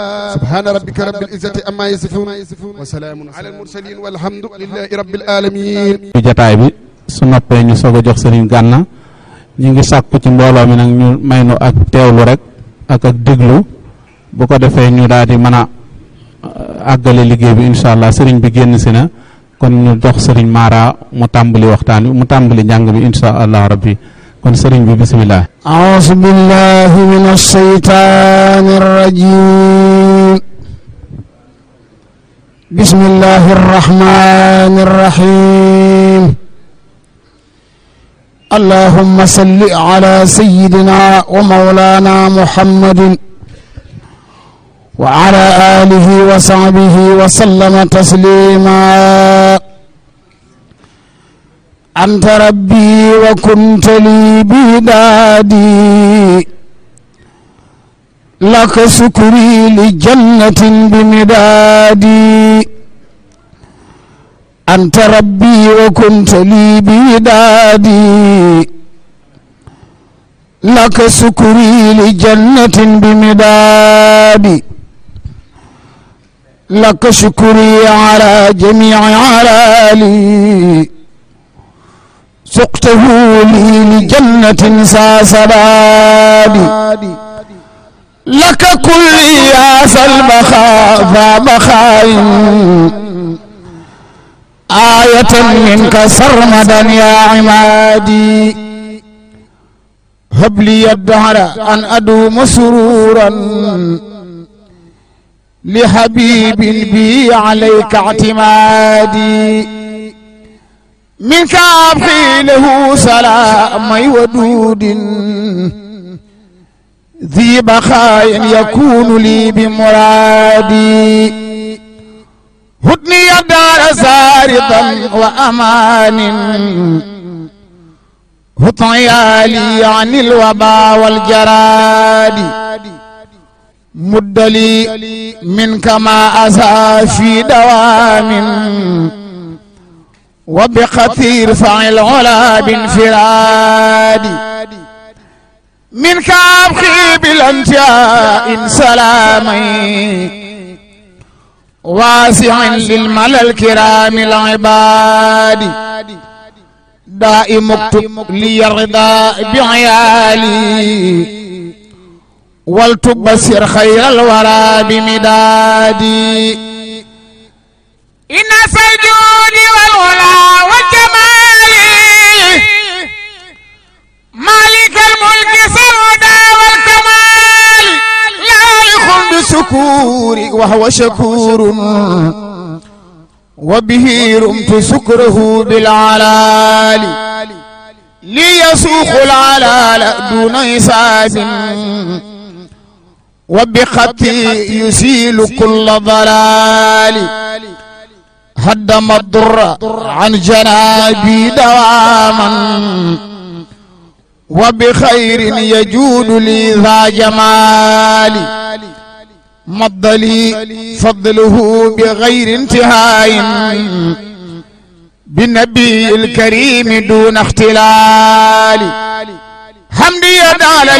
سبحان ربك رب العزة أما يصفون وسلام على المرسلين والحمد لله رب العالمين. jotaay bi su noppee ñu soog a jox Serigne Gana ñu ngi sàkku ci mbooloo mi nag ñu may nu ak teewlu rek ak déglu bu ko defee ñu daal di mën a àggale liggéey bi incha allah Serigne bi génn si na kon ñu jox Serigne Mara mu tàmbali waxtaan wi mu tàmbali njàng bi incha allah rabbi kon Serigne bi bisimilah. a'uuzu billahi minash shaytaanir rajiim. bismillahir rahmaanir rahiim. allahumma salli ala sayyidina wa mawlana muhammadin wa ala alihi wa sahbihi wa sallama taslima. anta rabbi wa kunta li bidaadi laka sukri li jannatin bimidaadi. anta rabbi wa kunta li bidaadi laka sukri li jannatin bimidaadi. laka shukri ala jami'i alali سقته لي لجنة ساسباد. لك كل ياس البخاء فبخاء آية منك سرمدا يا عمادي. هب لي الدهر أن أدوم سرورا لحبيب بي عليك اعتمادي. منك أبقي له سلام ودود ذي بخاء يكون لي بمرادي. هدني الدار سارطا وأمان هطيالي عن الوباء والجراد. مد لي منك ما أسى في دوام وبخطير فعل علا بانفراد. منك أبخي بالانتهاء سلامي واسع للملا الكرام العباد. دائم اكتب لي الرضا بعيالي ولتبصر خير الورى بمدادي. إن السجود والولا والجمال مالك الملك سردا والكمال لائق بالسكور وهو شكور وبه رمت سكره بالعلال. ليسوق العلال دون حساب وبخطي يزيل كل ضلال. هدم الضر عن جنابي دواما وبخير يجود لي ذا جمال. مض لي فضله بغير انتهاء بالنبي الكريم دون اختلال. حمدي على